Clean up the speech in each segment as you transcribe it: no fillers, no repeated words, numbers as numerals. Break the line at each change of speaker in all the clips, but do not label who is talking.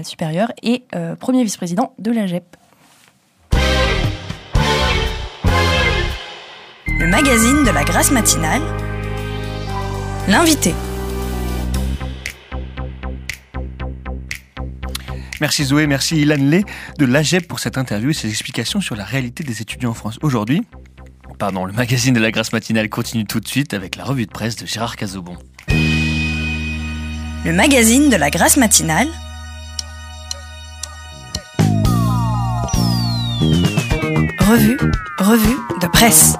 supérieure et premier vice-président de l'AGEP.
Le magazine de la Grâce matinale, l'invité.
Merci Zoé, merci Ilan Lay de l'AGEP pour cette interview et ses explications sur la réalité des étudiants en France aujourd'hui. Le magazine de la Grâce matinale continue tout de suite avec la revue de presse de Gérard Cazobon.
Le magazine de la Grâce matinale. Revue de presse.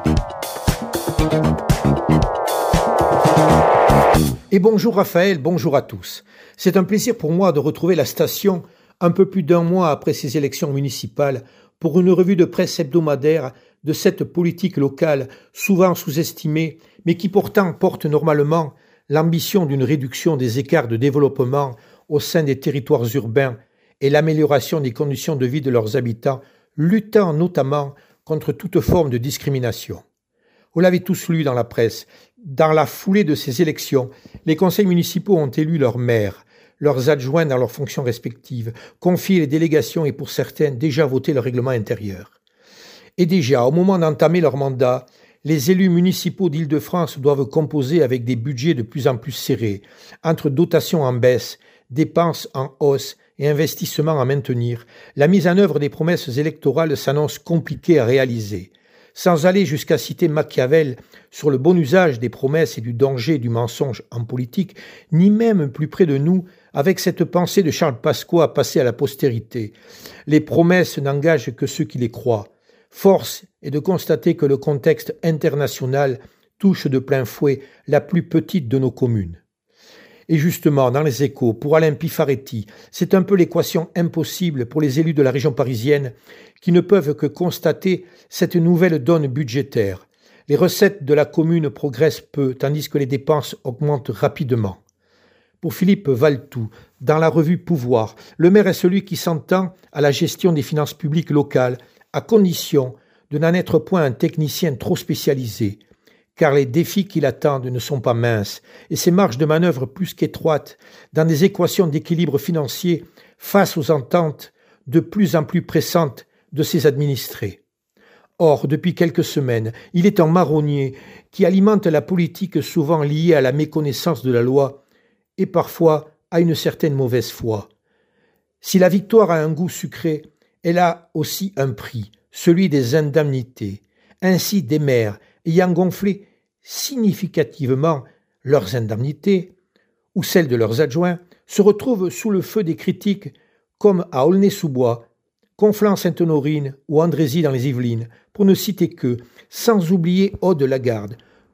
Et bonjour Raphaël, bonjour à tous. C'est un plaisir pour moi de retrouver la station un peu plus d'un mois après ces élections municipales pour une revue de presse hebdomadaire de cette politique locale souvent sous-estimée, mais qui pourtant porte normalement l'ambition d'une réduction des écarts de développement au sein des territoires urbains et l'amélioration des conditions de vie de leurs habitants, luttant notamment contre toute forme de discrimination. Vous l'avez tous lu dans la presse, dans la foulée de ces élections, les conseils municipaux ont élu leurs maires, leurs adjoints dans leurs fonctions respectives, confié les délégations et pour certains déjà voté le règlement intérieur. Et déjà, au moment d'entamer leur mandat, les élus municipaux d'Île-de-France doivent composer avec des budgets de plus en plus serrés, entre dotations en baisse, dépenses en hausse et investissements à maintenir. La mise en œuvre des promesses électorales s'annonce compliquée à réaliser. Sans aller jusqu'à citer Machiavel sur le bon usage des promesses et du danger du mensonge en politique, ni même plus près de nous avec cette pensée de Charles Pasqua passée à la postérité. Les promesses n'engagent que ceux qui les croient. Force est de constater que le contexte international touche de plein fouet la plus petite de nos communes. Et justement, dans les Échos, pour Alain Pifaretti, c'est un peu l'équation impossible pour les élus de la région parisienne qui ne peuvent que constater cette nouvelle donne budgétaire. Les recettes de la commune progressent peu, tandis que les dépenses augmentent rapidement. Pour Philippe Valtou, dans la revue Pouvoir, le maire est celui qui s'entend à la gestion des finances publiques locales, à condition de n'en être point un technicien trop spécialisé, car les défis qui l'attendent ne sont pas minces, et ses marges de manœuvre plus qu'étroites dans des équations d'équilibre financier face aux ententes de plus en plus pressantes de ses administrés. Or, depuis quelques semaines, il est un marronnier qui alimente la politique souvent liée à la méconnaissance de la loi et parfois à une certaine mauvaise foi. Si la victoire a un goût sucré, elle a aussi un prix, celui des indemnités. Ainsi, des maires ayant gonflé significativement leurs indemnités ou celles de leurs adjoints se retrouvent sous le feu des critiques comme à Aulnay-sous-Bois, Conflans-Sainte-Honorine ou Andrézy dans les Yvelines, pour ne citer que, sans oublier Aude Lagarde,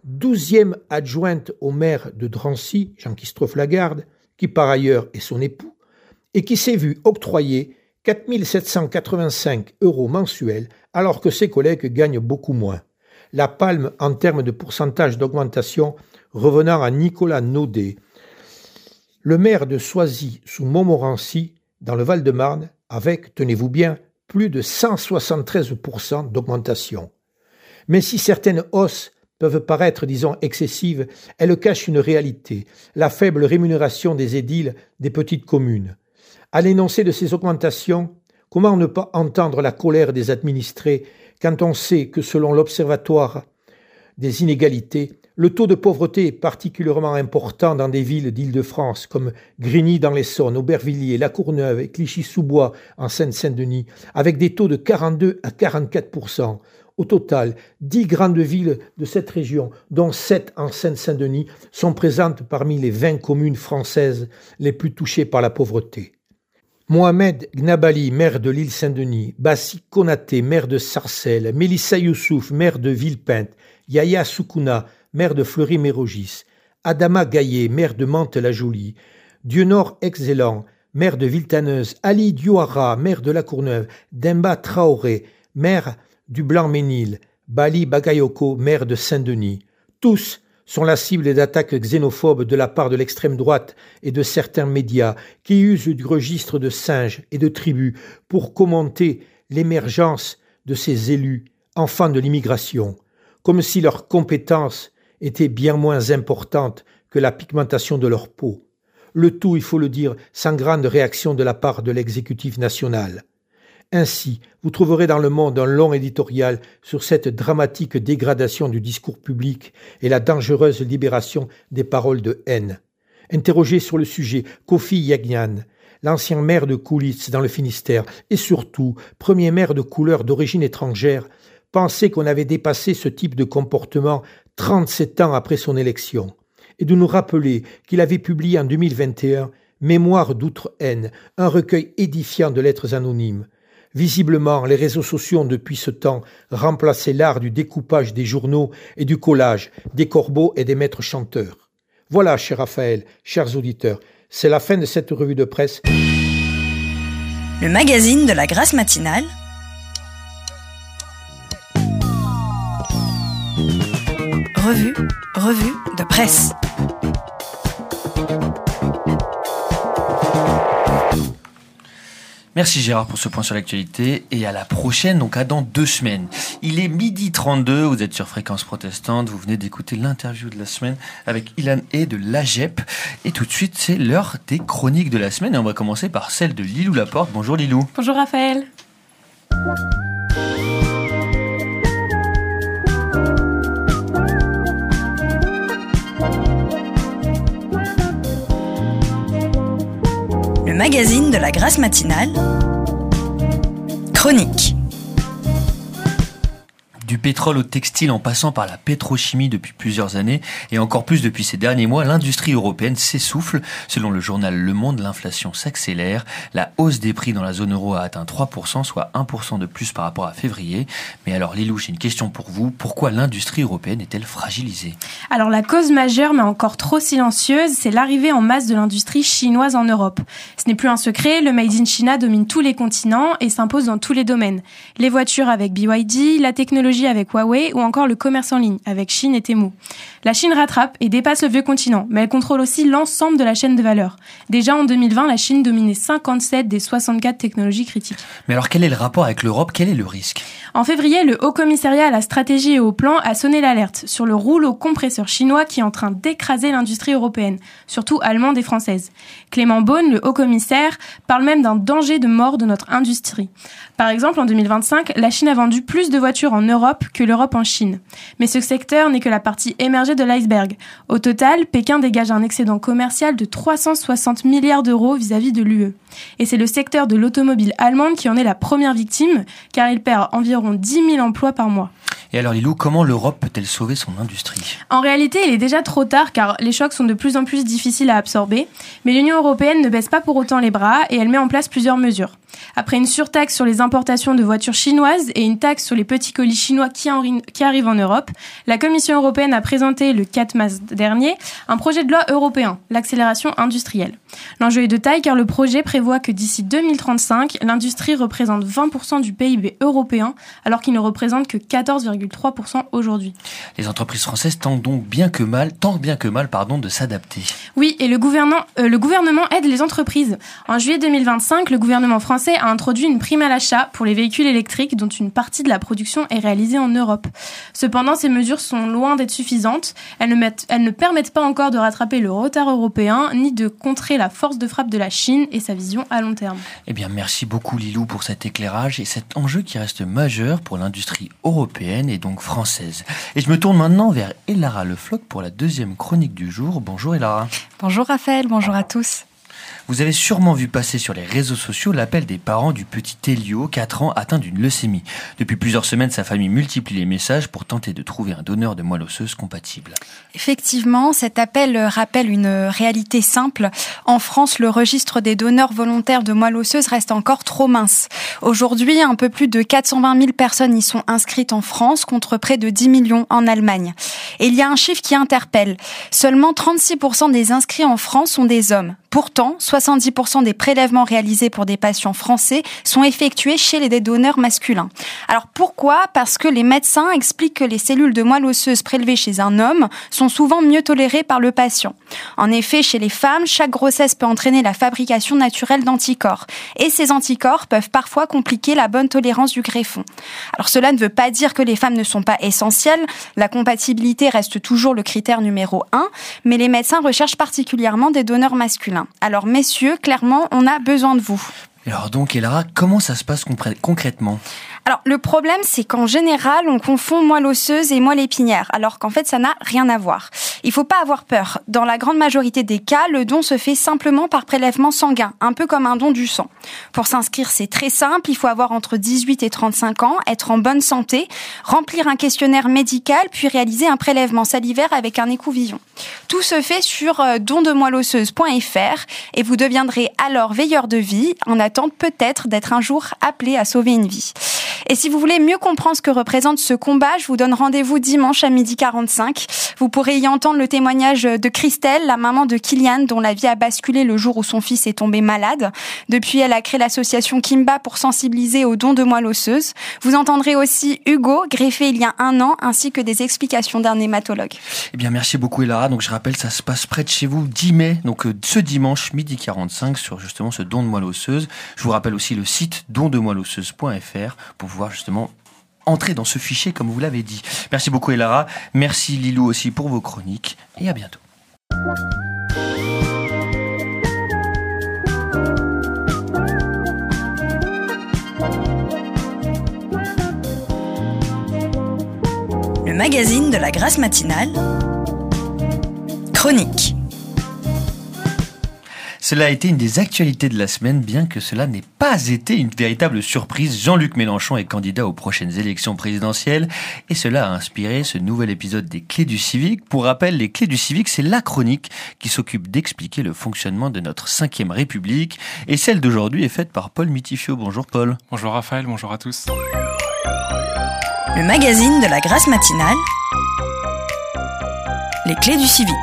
12e adjointe au maire de Drancy, Jean-Christophe Lagarde, qui par ailleurs est son époux, et qui s'est vu octroyer 4 785 € mensuels alors que ses collègues gagnent beaucoup moins. La palme en termes de pourcentage d'augmentation revenant à Nicolas Naudet, le maire de Soisy sous Montmorency dans le Val-de-Marne avec, tenez-vous bien, plus de 173% d'augmentation. Mais si certaines hausses peuvent paraître, disons, excessives, elles cachent une réalité, la faible rémunération des édiles des petites communes. À l'énoncé de ces augmentations, comment ne pas entendre la colère des administrés quand on sait que selon l'Observatoire des inégalités, le taux de pauvreté est particulièrement important dans des villes d'Île-de-France comme Grigny dans l'Essonne, Aubervilliers, La Courneuve et Clichy-sous-Bois en Seine-Saint-Denis, avec des taux de 42 à 44%. Au total, 10 grandes villes de cette région, dont 7 en Seine-Saint-Denis, sont présentes parmi les 20 communes françaises les plus touchées par la pauvreté. Mohamed Gnabali, maire de l'île Saint-Denis, Bassi Konaté, maire de Sarcelles, Mélissa Youssouf, maire de Villepinte, Yaya Soukouna, maire de Fleury-Mérogis, Adama Gaillet, maire de Mantes-la-Jolie, Dieunor Excellant, maire de Villetaneuse, Ali Diouara, maire de La Courneuve, Demba Traoré, maire du Blanc-Ménil, Bali Bagayoko, maire de Saint-Denis. Tous sont la cible d'attaques xénophobes de la part de l'extrême droite et de certains médias qui usent du registre de singes et de tribus pour commenter l'émergence de ces élus, enfants de l'immigration, comme si leurs compétences étaient bien moins importantes que la pigmentation de leur peau. le tout, il faut le dire, sans grande réaction de la part de l'exécutif national. Ainsi, vous trouverez dans Le Monde un long éditorial sur cette dramatique dégradation du discours public et la dangereuse libération des paroles de haine. Interrogé sur le sujet, Kofi Yagnan, l'ancien maire de Coulitz dans le Finistère et surtout premier maire de couleur d'origine étrangère, pensait qu'on avait dépassé ce type de comportement 37 ans après son élection, et de nous rappeler qu'il avait publié en 2021 « Mémoire d'outre-haine », un recueil édifiant de lettres anonymes. Visiblement, les réseaux sociaux ont depuis ce temps remplacé l'art du découpage des journaux et du collage des corbeaux et des maîtres chanteurs. Voilà, cher Raphaël, chers auditeurs, c'est la fin de cette revue de presse.
Le magazine de la Grâce matinale. Revue de presse.
Merci Gérard pour ce point sur l'actualité et à la prochaine, donc à dans 2 semaines. Il est 12h32, vous êtes sur Fréquence Protestante, vous venez d'écouter l'interview de la semaine avec Ilan Hay de l'AGEP. Et tout de suite, c'est l'heure des chroniques de la semaine et on va commencer par celle de Lilou Laporte. Bonjour Lilou.
Bonjour Raphaël.
Le magazine de la Grâce matinale. Chronique.
Du pétrole au textile en passant par la pétrochimie depuis plusieurs années et encore plus depuis ces derniers mois, l'industrie européenne s'essouffle. Selon le journal Le Monde, l'inflation s'accélère. La hausse des prix dans la zone euro a atteint 3%, soit 1% de plus par rapport à février. Mais alors Lilou, j'ai une question pour vous. Pourquoi l'industrie européenne est-elle fragilisée ?
Alors la cause majeure, mais encore trop silencieuse, c'est l'arrivée en masse de l'industrie chinoise en Europe. Ce n'est plus un secret, le Made in China domine tous les continents et s'impose dans tous les domaines. Les voitures avec BYD, la technologie avec Huawei ou encore le commerce en ligne avec Chine et Temu. La Chine rattrape et dépasse le vieux continent, mais elle contrôle aussi l'ensemble de la chaîne de valeur. Déjà en 2020, la Chine dominait 57 des 64 technologies critiques.
Mais alors quel est le rapport avec l'Europe ? Quel est le risque ?
En février, le Haut Commissariat à la stratégie et au plan a sonné l'alerte sur le rouleau compresseur chinois qui est en train d'écraser l'industrie européenne, surtout allemande et française. Clément Beaune, le Haut Commissaire, parle même d'un danger de mort de notre industrie. Par exemple, en 2025, la Chine a vendu plus de voitures en Europe que l'Europe en Chine. Mais ce secteur n'est que la partie émergée de l'iceberg. Au total, Pékin dégage un excédent commercial de 360 milliards d'euros vis-à-vis de l'UE. Et c'est le secteur de l'automobile allemande qui en est la première victime, car il perd environ 10 000 emplois par mois.
Et alors Lilou, comment l'Europe peut-elle sauver son industrie ?
En réalité, il est déjà trop tard car les chocs sont de plus en plus difficiles à absorber. Mais l'Union européenne ne baisse pas pour autant les bras et elle met en place plusieurs mesures. Après une surtaxe sur les importations de voitures chinoises et une taxe sur les petits colis chinois qui arrivent en Europe, la Commission européenne a présenté le 4 mars dernier un projet de loi européen, l'accélération industrielle. L'enjeu est de taille car le projet prévoit que d'ici 2035, l'industrie représente 20% du PIB européen alors qu'il ne représente que 14,3% aujourd'hui.
Les entreprises françaises tentent bien que mal de s'adapter.
Oui, et le gouvernement aide les entreprises. En juillet 2025, le gouvernement français a introduit une prime à l'achat pour les véhicules électriques dont une partie de la production est réalisée en Europe. Cependant, ces mesures sont loin d'être suffisantes. Elles ne permettent pas encore de rattraper le retard européen ni de contrer la force de frappe de la Chine et sa vision à long terme.
Eh bien, merci beaucoup Lilou pour cet éclairage et cet enjeu qui reste majeur pour l'industrie européenne et donc française. Et je me tourne maintenant vers Elara Le Floch pour la deuxième chronique du jour. Bonjour Elara.
Bonjour Raphaël, bonjour à tous.
Vous avez sûrement vu passer sur les réseaux sociaux l'appel des parents du petit Elio, 4 ans, atteint d'une leucémie. Depuis plusieurs semaines, sa famille multiplie les messages pour tenter de trouver un donneur de moelle osseuse compatible.
Effectivement, cet appel rappelle une réalité simple. En France, le registre des donneurs volontaires de moelle osseuse reste encore trop mince. Aujourd'hui, un peu plus de 420 000 personnes y sont inscrites en France, contre près de 10 millions en Allemagne. Et il y a un chiffre qui interpelle. Seulement 36% des inscrits en France sont des hommes. Pourtant, 70% des prélèvements réalisés pour des patients français sont effectués chez des donneurs masculins. Alors pourquoi ? Parce que les médecins expliquent que les cellules de moelle osseuse prélevées chez un homme sont souvent mieux tolérées par le patient. En effet, chez les femmes, chaque grossesse peut entraîner la fabrication naturelle d'anticorps. Et ces anticorps peuvent parfois compliquer la bonne tolérance du greffon. Alors cela ne veut pas dire que les femmes ne sont pas essentielles. La compatibilité reste toujours le critère numéro 1, mais les médecins recherchent particulièrement des donneurs masculins. citoyens. Alors messieurs, clairement, on a besoin de vous.
Alors donc, Elara, comment ça se passe concrètement ?
Alors, le problème, c'est qu'en général, on confond moelle osseuse et moelle épinière, alors qu'en fait, ça n'a rien à voir. Il faut pas avoir peur. Dans la grande majorité des cas, le don se fait simplement par prélèvement sanguin, un peu comme un don du sang. Pour s'inscrire, c'est très simple. Il faut avoir entre 18 et 35 ans, être en bonne santé, remplir un questionnaire médical, puis réaliser un prélèvement salivaire avec un écouvillon. Tout se fait sur dondemoelleosseuse.fr et vous deviendrez alors veilleur de vie, en attente peut-être d'être un jour appelé à sauver une vie. Et si vous voulez mieux comprendre ce que représente ce combat, je vous donne rendez-vous dimanche à 12h45. Vous pourrez y entendre le témoignage de Christelle, la maman de Kylian, dont la vie a basculé le jour où son fils est tombé malade. Depuis, elle a créé l'association Kimba pour sensibiliser aux dons de moelle osseuse. Vous entendrez aussi Hugo, greffé il y a 1 an, ainsi que des explications d'un hématologue.
Eh bien, merci beaucoup, Elara. Donc, je rappelle, ça se passe près de chez vous, 10 mai, donc ce dimanche, 12h45, sur justement ce don de moelle osseuse. Je vous rappelle aussi le site dondemoelleosseuse.fr pour pouvoir justement entrer dans ce fichier comme vous l'avez dit. Merci beaucoup Elara, merci Lilou aussi pour vos chroniques et à bientôt.
Le magazine de la Grasse matinale. Chronique.
Cela a été une des actualités de la semaine, bien que cela n'ait pas été une véritable surprise. Jean-Luc Mélenchon est candidat aux prochaines élections présidentielles et cela a inspiré ce nouvel épisode des Clés du Civique. Pour rappel, les Clés du Civique, c'est la chronique qui s'occupe d'expliquer le fonctionnement de notre 5e République et celle d'aujourd'hui est faite par Paul Mitifio. Bonjour Paul.
Bonjour Raphaël, bonjour à tous.
Le magazine de la Grasse matinale. Les Clés du Civique.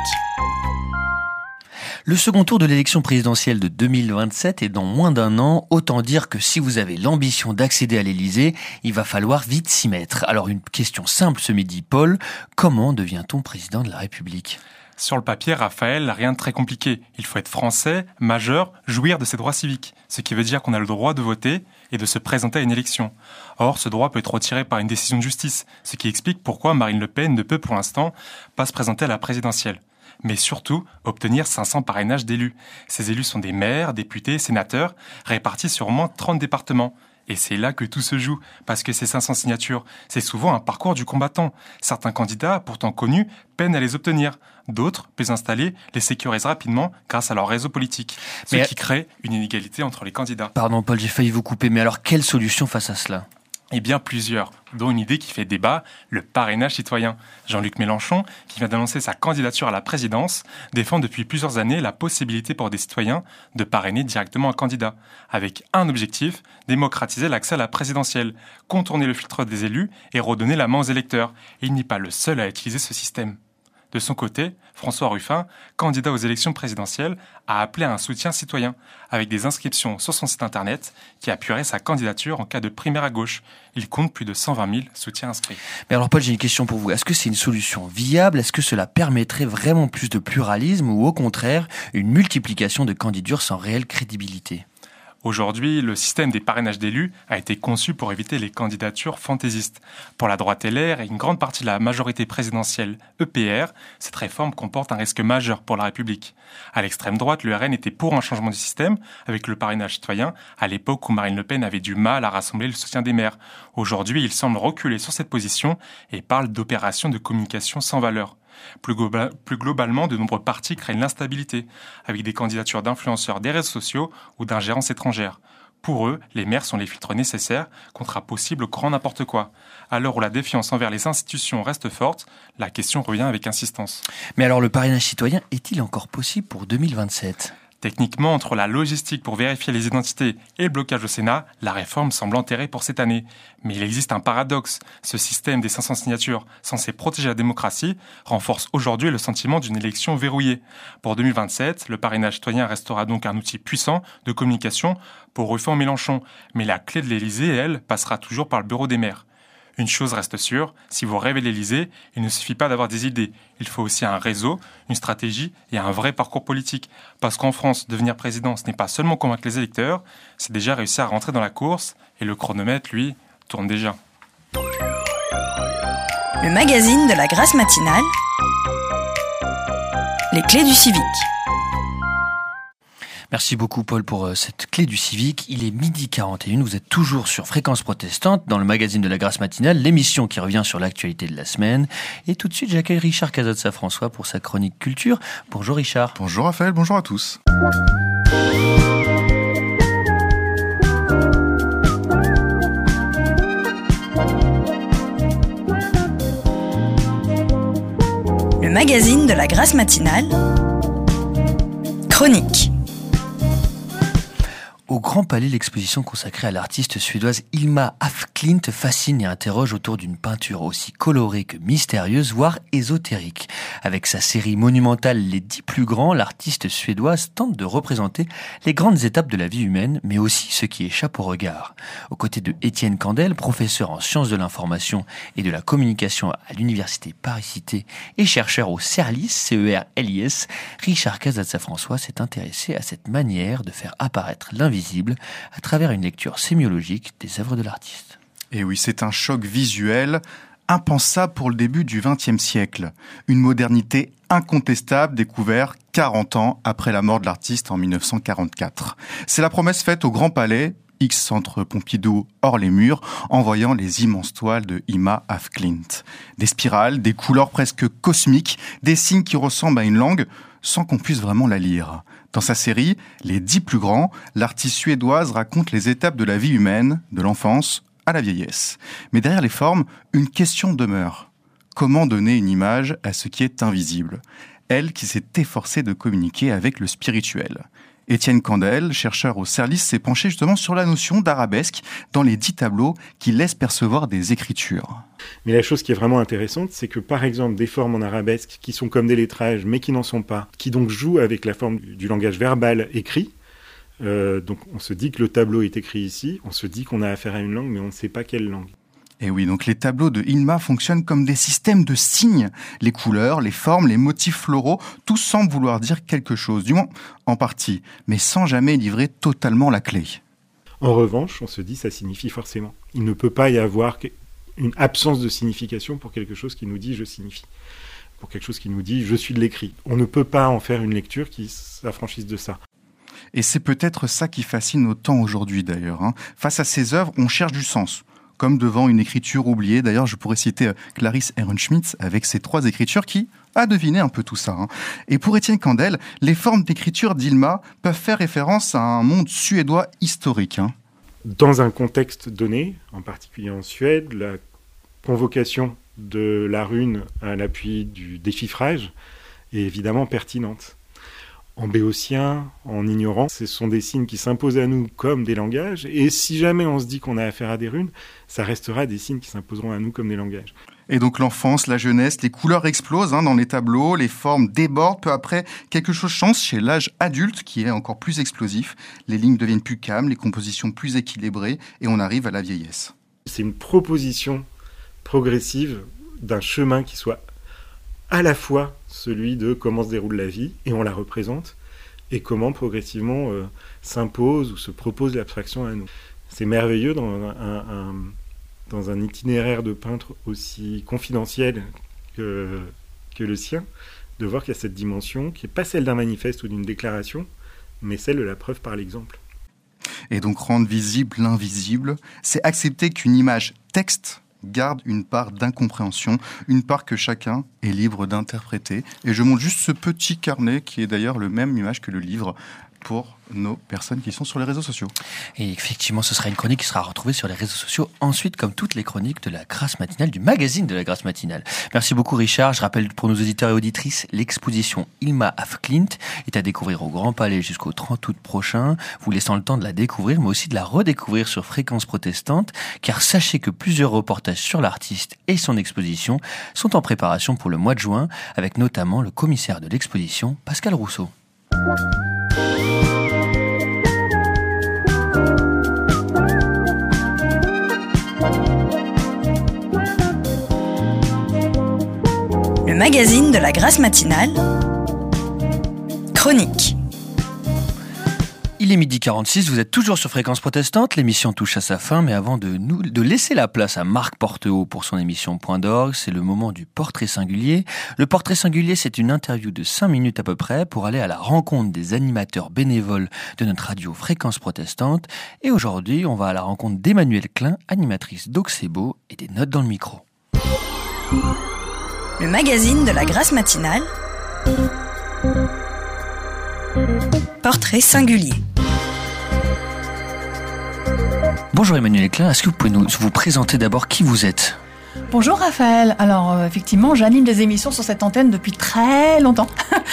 Le second tour de l'élection présidentielle de 2027 est dans moins d'1 an. Autant dire que si vous avez l'ambition d'accéder à l'Élysée, il va falloir vite s'y mettre. Alors une question simple ce midi, Paul. Comment devient-on président de la République ?
Sur le papier, Raphaël, rien de très compliqué. Il faut être français, majeur, jouir de ses droits civiques. Ce qui veut dire qu'on a le droit de voter et de se présenter à une élection. Or, ce droit peut être retiré par une décision de justice, ce qui explique pourquoi Marine Le Pen ne peut pour l'instant pas se présenter à la présidentielle. Mais surtout, obtenir 500 parrainages d'élus. Ces élus sont des maires, députés, sénateurs, répartis sur au moins 30 départements. Et c'est là que tout se joue, parce que ces 500 signatures, c'est souvent un parcours du combattant. Certains candidats, pourtant connus, peinent à les obtenir. D'autres, plus installés, les sécurisent rapidement grâce à leur réseau politique. Ce qui crée une inégalité entre les candidats.
Pardon Paul, j'ai failli vous couper, mais alors quelle solution face à cela ?
Eh bien plusieurs, dont une idée qui fait débat, le parrainage citoyen. Jean-Luc Mélenchon, qui vient d'annoncer sa candidature à la présidence, défend depuis plusieurs années la possibilité pour des citoyens de parrainer directement un candidat, avec un objectif, démocratiser l'accès à la présidentielle, contourner le filtre des élus et redonner la main aux électeurs. Et il n'est pas le seul à utiliser ce système. De son côté, François Ruffin, candidat aux élections présidentielles, a appelé à un soutien citoyen, avec des inscriptions sur son site internet qui appuierait sa candidature en cas de primaire à gauche. Il compte plus de 120 000 soutiens inscrits.
Mais alors Paul, j'ai une question pour vous. Est-ce que c'est une solution viable ? Est-ce que cela permettrait vraiment plus de pluralisme ou au contraire une multiplication de candidatures sans réelle crédibilité ?
Aujourd'hui, le système des parrainages d'élus a été conçu pour éviter les candidatures fantaisistes. Pour la droite LR et une grande partie de la majorité présidentielle EPR, cette réforme comporte un risque majeur pour la République. À l'extrême droite, le RN était pour un changement du système avec le parrainage citoyen, à l'époque où Marine Le Pen avait du mal à rassembler le soutien des maires. Aujourd'hui, il semble reculer sur cette position et parle d'opérations de communication sans valeur. Plus globalement, de nombreux partis craignent l'instabilité, avec des candidatures d'influenceurs des réseaux sociaux ou d'ingérences étrangères. Pour eux, les maires sont les filtres nécessaires contre un possible grand n'importe quoi. À l'heure où la défiance envers les institutions reste forte, la question revient avec insistance.
Mais alors le parrainage citoyen est-il encore possible pour 2027 ?
Techniquement, entre la logistique pour vérifier les identités et le blocage au Sénat, la réforme semble enterrée pour cette année. Mais il existe un paradoxe. Ce système des 500 signatures, censé protéger la démocratie, renforce aujourd'hui le sentiment d'une élection verrouillée. Pour 2027, le parrainage citoyen restera donc un outil puissant de communication pour Ruffin Mélenchon. Mais la clé de l'Élysée, elle, passera toujours par le bureau des maires. Une chose reste sûre, si vous rêvez l'Élysée, il ne suffit pas d'avoir des idées. Il faut aussi un réseau, une stratégie et un vrai parcours politique. Parce qu'en France, devenir président, ce n'est pas seulement convaincre les électeurs, c'est déjà réussir à rentrer dans la course et le chronomètre, lui, tourne déjà.
Le magazine de la Grasse matinale. Les Clés du Civique.
Merci beaucoup Paul pour cette clé du civique. Il est 12h41, vous êtes toujours sur Fréquence Protestante dans le magazine de la Grâce matinale, l'émission qui revient sur l'actualité de la semaine. Et tout de suite, j'accueille Richard Cazotza-François pour sa chronique culture. Bonjour Richard.
Bonjour Raphaël, bonjour à tous.
Le magazine de la Grâce matinale. Chronique.
Au Grand Palais, l'exposition consacrée à l'artiste suédoise Hilma af Klint fascine et interroge autour d'une peinture aussi colorée que mystérieuse, voire ésotérique. Avec sa série monumentale Les 10 plus grands, l'artiste suédoise tente de représenter les grandes étapes de la vie humaine, mais aussi ce qui échappe au regard. Aux côtés de Étienne Candel, professeur en sciences de l'information et de la communication à l'université Paris-Cité et chercheur au CERLIS, CERLIS, Richard Cazotza-François s'est intéressé à cette manière de faire apparaître l'invisible à travers une lecture sémiologique des œuvres de l'artiste.
Et oui, c'est un choc visuel impensable pour le début du XXe siècle. Une modernité incontestable découverte 40 ans après la mort de l'artiste en 1944. C'est la promesse faite au Grand Palais, X-Centre Pompidou hors les murs, en voyant les immenses toiles de Hilma af Klint. Des spirales, des couleurs presque cosmiques, des signes qui ressemblent à une langue, sans qu'on puisse vraiment la lire. Dans sa série, Les 10 plus grands, l'artiste suédoise raconte les étapes de la vie humaine, de l'enfance à la vieillesse. Mais derrière les formes, une question demeure. Comment donner une image à ce qui est invisible ? Elle qui s'est efforcée de communiquer avec le spirituel. Étienne Candel, chercheur au CERLIS, s'est penché justement sur la notion d'arabesque dans les 10 tableaux qui laissent percevoir des écritures.
Mais la chose qui est vraiment intéressante, c'est que par exemple des formes en arabesque qui sont comme des lettrages mais qui n'en sont pas, qui donc jouent avec la forme du langage verbal écrit, donc on se dit que le tableau est écrit ici, on se dit qu'on a affaire à une langue mais on ne sait pas quelle langue.
Et oui, donc les tableaux de Hilma fonctionnent comme des systèmes de signes. Les couleurs, les formes, les motifs floraux, tout semble vouloir dire quelque chose, du moins en partie, mais sans jamais livrer totalement la clé.
En revanche, on se dit ça signifie forcément. Il ne peut pas y avoir une absence de signification pour quelque chose qui nous dit « je signifie », pour quelque chose qui nous dit « je suis de l'écrit ». On ne peut pas en faire une lecture qui s'affranchisse de ça.
Et c'est peut-être ça qui fascine autant aujourd'hui d'ailleurs. Face à ces œuvres, on cherche du sens. Comme devant une écriture oubliée. D'ailleurs, je pourrais citer Clarisse Ehrenschmidt avec ses 3 écritures qui a deviné un peu tout ça. Et pour Étienne Candel, les formes d'écriture d'Hilma peuvent faire référence à un monde suédois historique.
Dans un contexte donné, en particulier en Suède, la convocation de la rune à l'appui du déchiffrage est évidemment pertinente. En béotien, en ignorant, ce sont des signes qui s'imposent à nous comme des langages, et si jamais on se dit qu'on a affaire à des runes, ça restera des signes qui s'imposeront à nous comme des langages.
Et donc l'enfance, la jeunesse, les couleurs explosent dans les tableaux, les formes débordent, peu après, quelque chose change chez l'âge adulte qui est encore plus explosif, les lignes deviennent plus calmes, les compositions plus équilibrées, et on arrive à la vieillesse.
C'est une proposition progressive d'un chemin qui soit à la fois celui de comment se déroule la vie, et on la représente, et comment progressivement s'impose ou se propose l'abstraction à nous. C'est merveilleux dans un itinéraire de peintre aussi confidentiel que le sien, de voir qu'il y a cette dimension qui n'est pas celle d'un manifeste ou d'une déclaration, mais celle de la preuve par l'exemple.
Et donc rendre visible l'invisible, c'est accepter qu'une image texte garde une part d'incompréhension, une part que chacun est libre d'interpréter. Et je montre juste ce petit carnet qui est d'ailleurs le même image que le livre pour nos personnes qui sont sur les réseaux sociaux.
Et effectivement, ce sera une chronique qui sera retrouvée sur les réseaux sociaux ensuite, comme toutes les chroniques de la Grâce matinale, du magazine de la Grâce matinale. Merci beaucoup Richard. Je rappelle pour nos auditeurs et auditrices, l'exposition Hilma af Klint est à découvrir au Grand Palais jusqu'au 30 août prochain, vous laissant le temps de la découvrir, mais aussi de la redécouvrir sur Fréquence Protestante, car sachez que plusieurs reportages sur l'artiste et son exposition sont en préparation pour le mois de juin, avec notamment le commissaire de l'exposition, Pascal Rousseau.
Le magazine de la Grâce matinale. Chronique.
Il est 12h46, vous êtes toujours sur Fréquence Protestante, l'émission touche à sa fin, mais avant de laisser la place à Marc Porteau pour son émission Point d'orgue, c'est le moment du portrait singulier. Le portrait singulier, c'est une interview de 5 minutes à peu près pour aller à la rencontre des animateurs bénévoles de notre radio Fréquence Protestante. Et aujourd'hui, on va à la rencontre d'Emmanuelle Klein, animatrice d'Auxebo et des Notes dans le micro.
Le magazine de la Grâce matinale. Portrait singulier.
Bonjour Emmanuelle Klein, est-ce que vous pouvez vous présenter d'abord qui vous êtes ?
Bonjour Raphaël. Alors effectivement, j'anime des émissions sur cette antenne depuis très longtemps.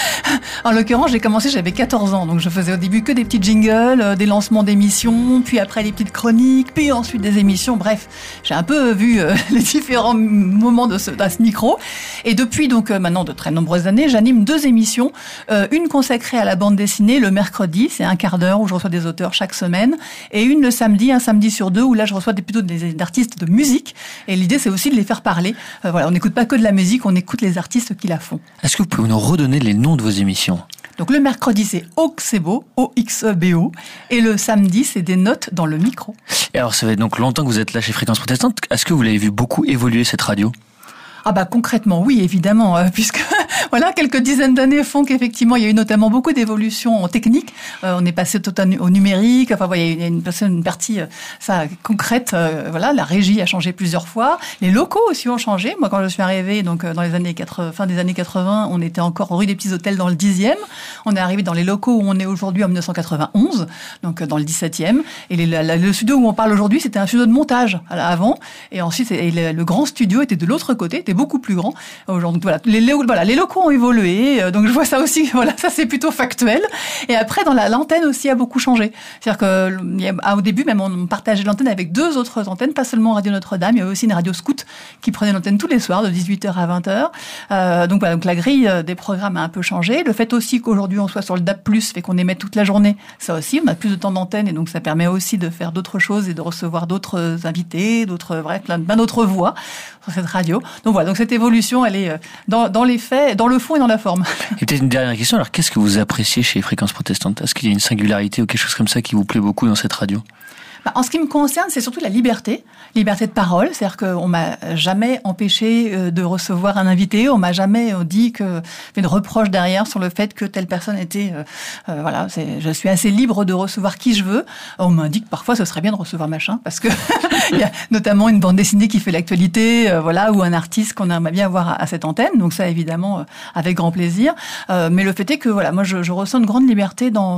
En l'occurrence, j'ai commencé, j'avais 14 ans, donc je faisais au début que des petits jingles, des lancements d'émissions, puis après des petites chroniques, puis ensuite des émissions. Bref, j'ai un peu vu les différents moments de ce micro. Et depuis donc maintenant de très nombreuses années, j'anime 2 émissions, une consacrée à la bande dessinée le mercredi, c'est un quart d'heure où je reçois des auteurs chaque semaine, et une le samedi, un samedi sur 2 où là je reçois plutôt des artistes de musique. Et l'idée c'est aussi de les faire parler. Voilà, on n'écoute pas que de la musique, on écoute les artistes qui la font.
Est-ce que vous pouvez nous redonner les noms de vos émissions ?
Donc le mercredi c'est Auxebo, O-X-E-B-O, et le samedi c'est des notes dans le micro.
Et alors ça fait donc longtemps que vous êtes là chez Fréquence Protestante. Est-ce que vous l'avez vu beaucoup évoluer cette radio ?
Ah bah concrètement oui évidemment puisque voilà quelques dizaines d'années font qu'effectivement il y a eu notamment beaucoup d'évolutions techniques. On est passé au numérique. Enfin voilà, il y a une partie concrète. Voilà, la régie a changé plusieurs fois. Les locaux aussi ont changé. Moi quand je suis arrivée donc dans les années fin des années 80, on était encore rue des Petits Hôtels dans le 10e. On est arrivé dans les locaux où on est aujourd'hui en 1991, donc dans le 17e. Et le studio où on parle aujourd'hui, c'était un studio de montage avant. Et ensuite le grand studio était de l'autre côté. Beaucoup plus grand. Aujourd'hui, voilà, les locaux ont évolué, donc je vois ça aussi, voilà, ça c'est plutôt factuel. Et après, dans l'antenne aussi a beaucoup changé. C'est-à-dire que au début, même on partageait l'antenne avec 2 autres antennes, pas seulement Radio Notre-Dame, il y avait aussi une radio scout qui prenait l'antenne tous les soirs de 18h à 20h. Donc voilà, donc la grille des programmes a un peu changé. Le fait aussi qu'aujourd'hui on soit sur le DAB+, fait qu'on émet toute la journée, ça aussi, on a plus de temps d'antenne et donc ça permet aussi de faire d'autres choses et de recevoir d'autres invités, plein d'autres voix sur cette radio. Donc voilà, donc cette évolution, elle est dans les faits, dans le fond et dans la forme.
Et peut-être une dernière question, alors qu'est-ce que vous appréciez chez Fréquence Protestante ? Est-ce qu'il y a une singularité ou quelque chose comme ça qui vous plaît beaucoup dans cette radio ?
En ce qui me concerne, c'est surtout la liberté de parole. C'est-à-dire qu'on m'a jamais empêché de recevoir un invité. On m'a jamais dit fait de reproches derrière sur le fait que telle personne était, voilà, je suis assez libre de recevoir qui je veux. On m'indique parfois ce serait bien de recevoir machin parce que il y a notamment une bande dessinée qui fait l'actualité, voilà, ou un artiste qu'on aimerait bien avoir à cette antenne. Donc ça, évidemment, avec grand plaisir. Mais le fait est que, voilà, moi, je ressens une grande liberté dans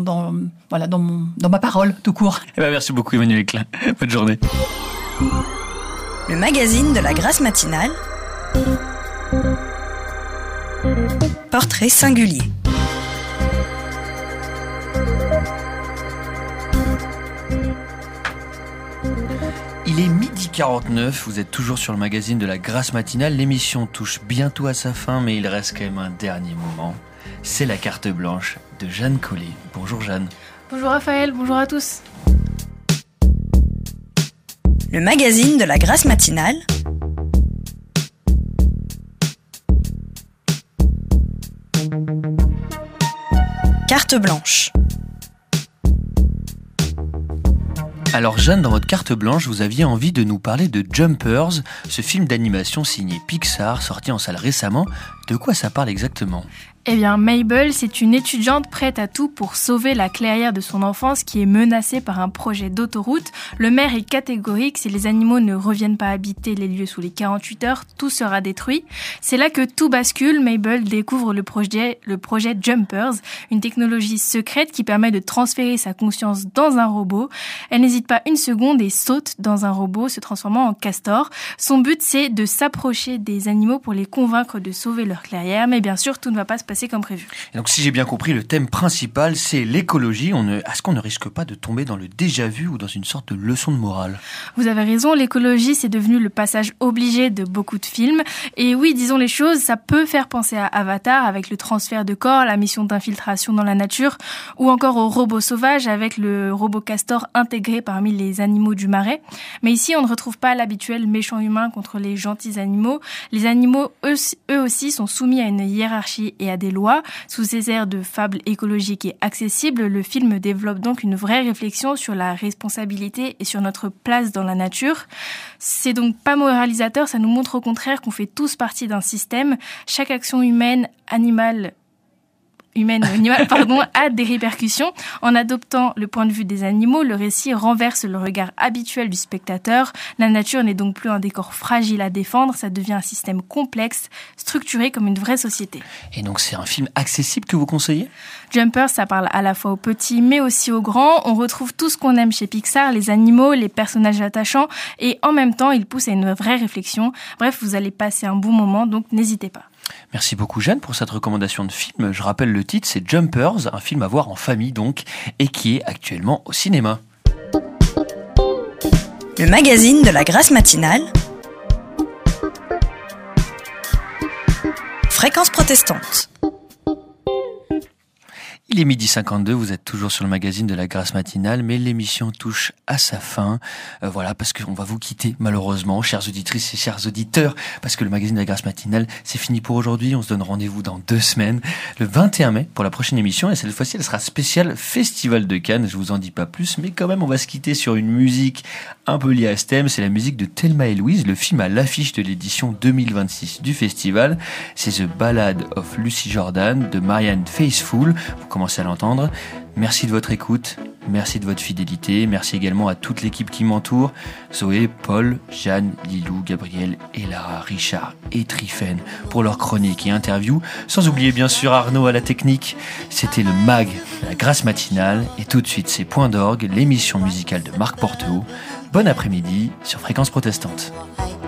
ma parole, tout court.
Eh ben, merci beaucoup, Emmanuelle Klein. Bonne journée.
Le magazine de la Grâce matinale. Portrait singulier.
Il est 12h49, vous êtes toujours sur le magazine de la Grâce matinale. L'émission touche bientôt à sa fin, mais il reste quand même un dernier moment. C'est la carte blanche de Jeanne Collet. Bonjour Jeanne.
Bonjour Raphaël, bonjour à tous.
Le magazine de la Grâce matinale. Carte blanche.
Alors Jeanne, dans votre carte blanche, vous aviez envie de nous parler de Jumpers, ce film d'animation signé Pixar, sorti en salle récemment. De quoi ça parle exactement ?
Eh bien, Mabel, c'est une étudiante prête à tout pour sauver la clairière de son enfance qui est menacée par un projet d'autoroute. Le maire est catégorique, si les animaux ne reviennent pas habiter les lieux sous les 48 heures, tout sera détruit. C'est là que tout bascule. Mabel découvre le projet Jumpers, une technologie secrète qui permet de transférer sa conscience dans un robot. Elle n'hésite pas une seconde et saute dans un robot, se transformant en castor. Son but, c'est de s'approcher des animaux pour les convaincre de sauver leur clairière, mais bien sûr, tout ne va pas se passer comme prévu.
Et donc, si j'ai bien compris, le thème principal, c'est l'écologie. Est-ce qu'on ne risque pas de tomber dans le déjà-vu ou dans une sorte de leçon de morale ?
Vous avez raison, l'écologie, c'est devenu le passage obligé de beaucoup de films. Et oui, disons les choses, ça peut faire penser à Avatar avec le transfert de corps, la mission d'infiltration dans la nature, ou encore au robot sauvage avec le robot castor intégré parmi les animaux du marais. Mais ici, on ne retrouve pas l'habituel méchant humain contre les gentils animaux. Les animaux, eux aussi, sont soumis à une hiérarchie et à des lois. Sous ces airs de fable écologique et accessible, le film développe donc une vraie réflexion sur la responsabilité et sur notre place dans la nature. C'est donc pas moralisateur, ça nous montre au contraire qu'on fait tous partie d'un système. Chaque action humaine ou animale, a des répercussions. En adoptant le point de vue des animaux, le récit renverse le regard habituel du spectateur. La nature n'est donc plus un décor fragile à défendre, ça devient un système complexe, structuré comme une vraie société.
Et donc c'est un film accessible que vous conseillez ?
Jumper, ça parle à la fois aux petits mais aussi aux grands. On retrouve tout ce qu'on aime chez Pixar, les animaux, les personnages attachants, et en même temps, il pousse à une vraie réflexion. Bref, vous allez passer un bon moment, donc n'hésitez pas.
Merci beaucoup Jeanne pour cette recommandation de film. Je rappelle le titre, c'est Jumpers, un film à voir en famille donc, et qui est actuellement au cinéma.
Le magazine de la Grâce matinale. Fréquence protestante.
Il est 12h52, vous êtes toujours sur le magazine de la Grâce matinale, mais l'émission touche à sa fin. Voilà, parce qu'on va vous quitter malheureusement, chères auditrices et chers auditeurs, parce que le magazine de la Grâce matinale, c'est fini pour aujourd'hui. On se donne rendez-vous dans 2 semaines, le 21 mai, pour la prochaine émission. Et cette fois-ci, elle sera spéciale Festival de Cannes. Je vous en dis pas plus, mais quand même, on va se quitter sur une musique un peu liée à ce thème. C'est la musique de Thelma et Louise, le film à l'affiche de l'édition 2026 du festival. C'est The Ballad of Lucy Jordan de Marianne Faithfull. Vous commencez à l'entendre. Merci de votre écoute, merci de votre fidélité, merci également à toute l'équipe qui m'entoure, Zoé, Paul, Jeanne, Lilou, Gabriel, Lara, Richard et Trifen pour leurs chroniques et interviews, sans oublier bien sûr Arnaud à la technique. C'était le MAG, la Grâce matinale, et tout de suite c'est Point d'orgue, l'émission musicale de Marc Porteau. Bon après-midi sur Fréquence protestante.